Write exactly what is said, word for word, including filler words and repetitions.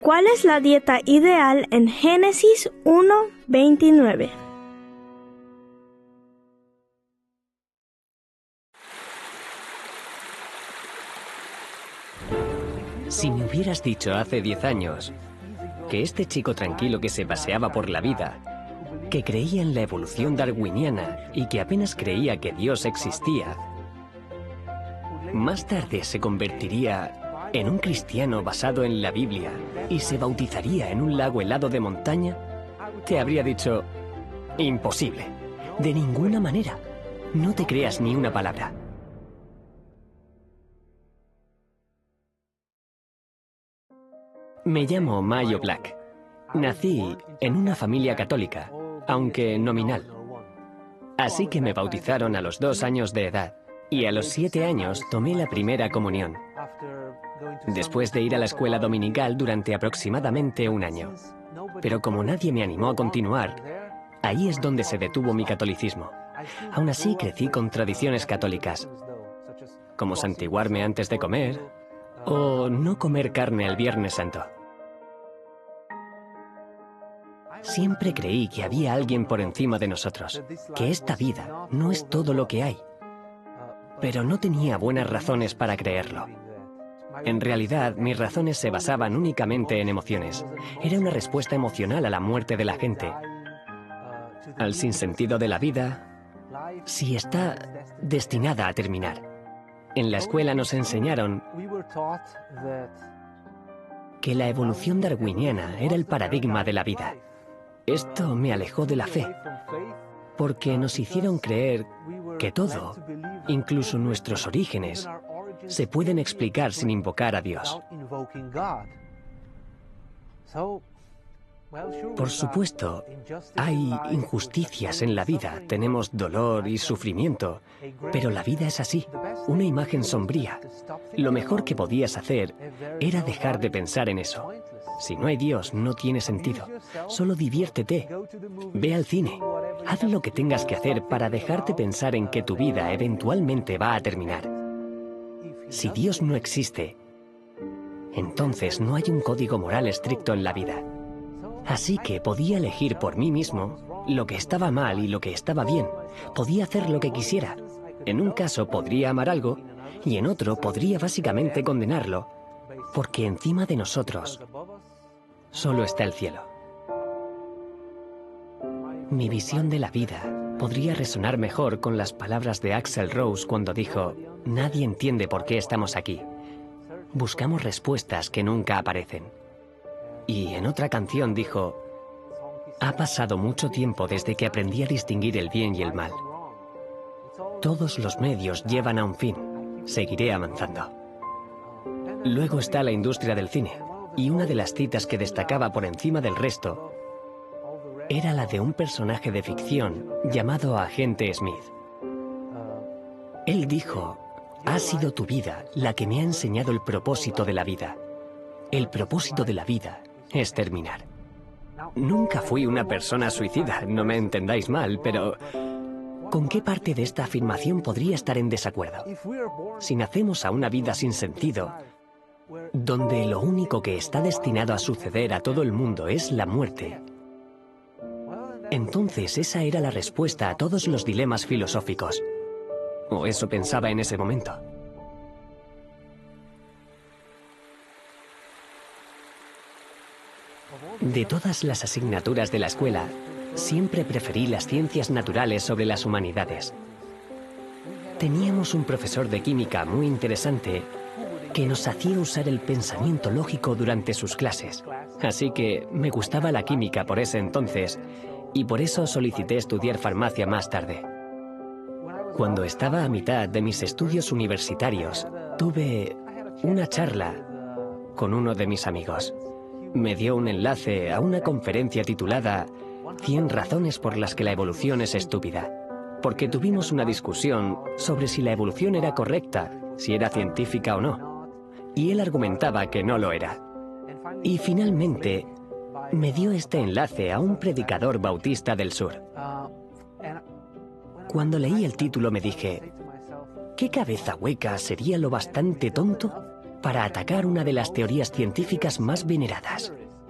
¿Cuál es la dieta ideal en Génesis uno veintinueve? Si me hubieras dicho hace diez años que este chico tranquilo que se paseaba por la vida, que creía en la evolución darwiniana y que apenas creía que Dios existía, más tarde se convertiría en un cristiano basado en la Biblia y se bautizaría en un lago helado de montaña, te habría dicho, imposible, de ninguna manera, no te creas ni una palabra. Me llamo Mayo Black. Nací en una familia católica, aunque nominal. Así que me bautizaron a los dos años de edad y a los siete años tomé la primera comunión, después de ir a la escuela dominical durante aproximadamente un año. Pero como nadie me animó a continuar, ahí es donde se detuvo mi catolicismo. Aún así crecí con tradiciones católicas, como santiguarme antes de comer o no comer carne el Viernes Santo. Siempre creí que había alguien por encima de nosotros, que esta vida no es todo lo que hay. Pero no tenía buenas razones para creerlo. En realidad, mis razones se basaban únicamente en emociones. Era una respuesta emocional a la muerte de la gente, al sinsentido de la vida, si está destinada a terminar. En la escuela nos enseñaron que la evolución darwiniana era el paradigma de la vida. Esto me alejó de la fe, porque nos hicieron creer que todo, incluso nuestros orígenes, se pueden explicar sin invocar a Dios. Por supuesto, hay injusticias en la vida, tenemos dolor y sufrimiento, pero la vida es así, una imagen sombría. Lo mejor que podías hacer era dejar de pensar en eso. Si no hay Dios, no tiene sentido. Solo diviértete, ve al cine, haz lo que tengas que hacer para dejarte pensar en que tu vida eventualmente va a terminar. Si Dios no existe, entonces no hay un código moral estricto en la vida. Así que podía elegir por mí mismo lo que estaba mal y lo que estaba bien. Podía hacer lo que quisiera. En un caso podría amar algo y en otro podría básicamente condenarlo, porque encima de nosotros solo está el cielo. Mi visión de la vida podría resonar mejor con las palabras de Axl Rose cuando dijo: nadie entiende por qué estamos aquí. Buscamos respuestas que nunca aparecen. Y en otra canción dijo: ha pasado mucho tiempo desde que aprendí a distinguir el bien y el mal. Todos los medios llevan a un fin. Seguiré avanzando. Luego está la industria del cine, y una de las citas que destacaba por encima del resto era la de un personaje de ficción llamado Agente Smith. Él dijo: ha sido tu vida la que me ha enseñado el propósito de la vida. El propósito de la vida es terminar. Nunca fui una persona suicida, no me entendáis mal, pero ¿con qué parte de esta afirmación podría estar en desacuerdo? Si nacemos a una vida sin sentido, donde lo único que está destinado a suceder a todo el mundo es la muerte, entonces esa era la respuesta a todos los dilemas filosóficos. O eso pensaba en ese momento. De todas las asignaturas de la escuela, siempre preferí las ciencias naturales sobre las humanidades. Teníamos un profesor de química muy interesante que nos hacía usar el pensamiento lógico durante sus clases. Así que me gustaba la química por ese entonces y por eso solicité estudiar farmacia más tarde. Cuando estaba a mitad de mis estudios universitarios, tuve una charla con uno de mis amigos. Me dio un enlace a una conferencia titulada cien razones por las que la evolución es estúpida, porque tuvimos una discusión sobre si la evolución era correcta, si era científica o no, y él argumentaba que no lo era. Y finalmente me dio este enlace a un predicador bautista del sur. Cuando leí el título me dije: ¿qué cabeza hueca sería lo bastante tonto para atacar una de las teorías científicas más veneradas.